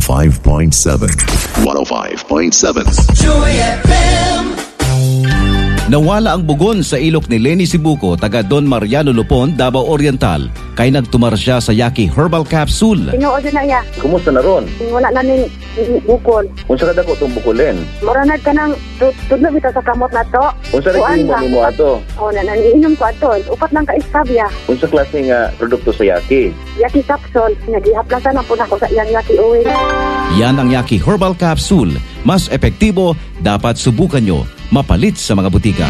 105.7. 105.7. Joy FM. Nawala ang bugon sa ilok ni Lenny Sibuco, taga Don Mariano Lupon, Davao Oriental. Kay nagtumar siya sa Yaki Herbal Capsule. Tinuod na iya. Kumusta na ron? Wala na ning bukol. Unsa ka dako tong bukulen? Maranad ka nang tudlo bitaw sa kamot na to. Unsa ra kini mo ato? O na naniinom ko ato. Upat lang ka istabya. Unsa klase nga produkto sa Yaki? Yaki capsule. Nagihaplasan na po na ko sa iyang Yaki oil. Yan ang Yaki Herbal Capsule. Mas epektibo, dapat subukan nyo. Mapalit sa mga butika.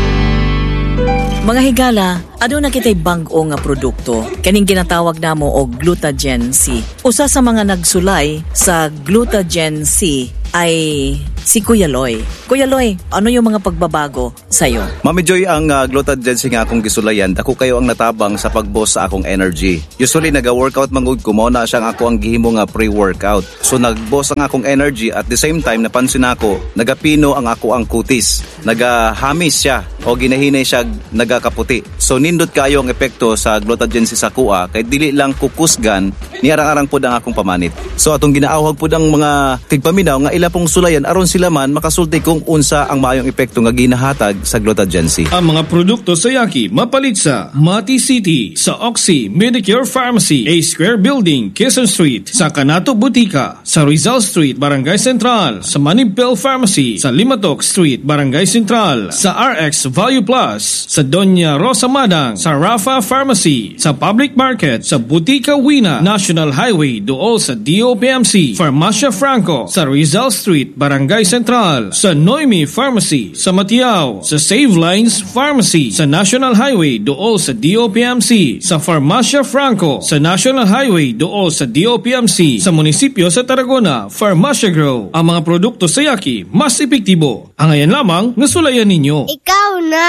Mga higala, aduna kitay bag-o nga produkto. Kaning ginatawag namo og Glutagen C. Usa sa mga nagsulay sa Glutagen C ay si Kuya Loy. Kuya Loy, ano yung mga pagbabago sa'yo? Mami Joy, ang Glutagen C nga akong gisulayan, ako kayo ang natabang sa pag-boss sa akong energy. Usually, naga-workout mangud ko, mao na siyang ako ang gihimo nga pre-workout. So, nag-boss ang akong energy, at the same time, napansin ako, nagapino ang ako ang kutis. Nagahamis siya, o ginahinay siya, nagakaputi. So, nindot kayo ang epekto sa Glutagen C sa kuha, kay dili lang kukusgan, niarang-arang po ang akong pamanit. So, atong ginaawhag po ang mga tigpaminaw, nga ila pong sulayan, aron sila man makasulti kung unsa ang maayong epekto nga ginahatag sa Glutagen C. Ang mga produkto sa Yaki mapalit sa Mati City, sa Oxy Medicure Pharmacy, A Square Building, Quezon Street, sa Canato Butika, sa Rizal Street, Barangay Central, sa Manibel Pharmacy, sa Limatok Street, Barangay Central, sa RX Value Plus, sa Doña Rosa Madang, sa Rafa Pharmacy, sa Public Market, sa Butika Wina, National Highway, dool sa DOPMC, Farmacia Franco, sa Rizal Street, Barangay Central, sa Noemi Pharmacy, sa Matiao, sa Save Lines Pharmacy, sa National Highway dool sa DOPMC, sa Farmacia Franco, sa National Highway dool sa DOPMC, sa munisipyo sa Tarragona, Farmacia Grow. Ang mga produkto sa Yaki mas epektibo. Ang ayan lamang nasulayan ninyo. Ikaw na!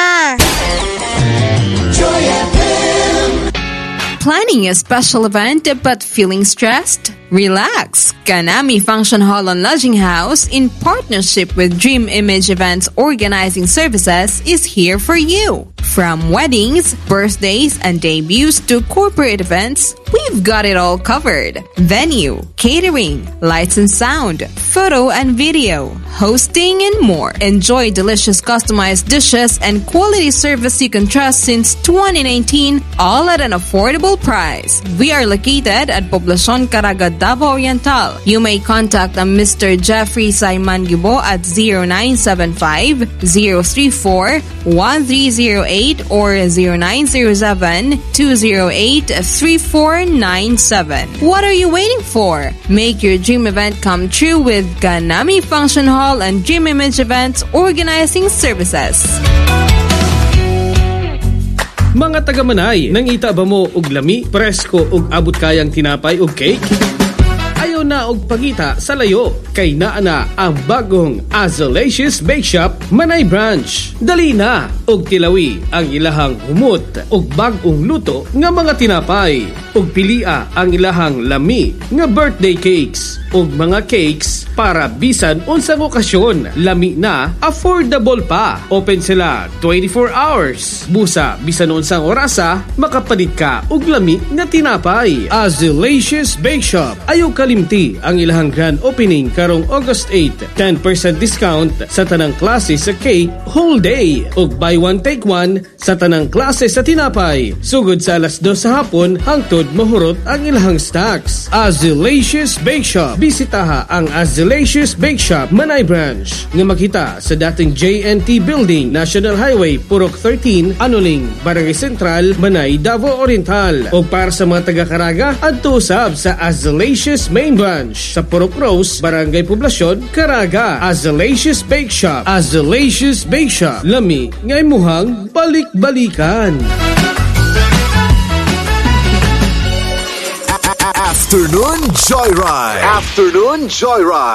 Joy FM. Planning a special event but feeling stressed? Relax! Ganami Function Hall and Lodging House, in partnership with Dream Image Events Organizing Services, is here for you. From weddings, birthdays, and debuts to corporate events, we've got it all covered. Venue, catering, lights and sound, photo and video, hosting, and more. Enjoy delicious customized dishes and quality service you can trust since 2019, all at an affordable price. We are located at Poblacion Caraga, Davao Oriental. You may contact Mr. Jeffrey Saiman Gibo at 0975-034-1308 or 0907-208-3497. What are you waiting for? Make your dream event come true with Ganami Function Hall and Dream Image Events Organizing Services. Mga taga-Manay, nangita ba mo og lami, presko ug abot kayang tinapay ug cake? Ayaw na og pangita sa layo, kay naa na ang bagong Azalicious Bake Shop Manay Branch. Dali na og tilawi ang ilahang humot og bagong luto nga mga tinapay, og pilia ang ilahang lami nga birthday cakes og mga cakes para bisan unsang okasyon. Lami na, affordable pa. Open sila 24 hours. Busa bisan unsang orasa, makapalit ka og lami nga tinapay. Azalicious Bake Shop. Ayaw kalimti ang ilahang grand opening karong August 8. 10% discount sa tanang klase sa cake whole day, og buy one take one sa tanang klase sa tinapay. Sugod sa alas 2 sa hapon hangtod mahurot ang ilahang stocks. Azalicious Bake Shop. Bisitaha ang Azalicious Bake Shop Manay Branch nga makita sa dating JNT Building, National Highway, Purok 13, Anuling, Barangay Central, Manay, Davao Oriental. O para sa mga taga-Caraga, adto usab sa Azalicious Main Branch sa Purok Rose, Barangay Poblacion, Caraga. Azalicious Bake Shop. Azalicious Bake Shop. Lami ngay muhang balik-balikan. Afternoon Joyride. Afternoon Joyride.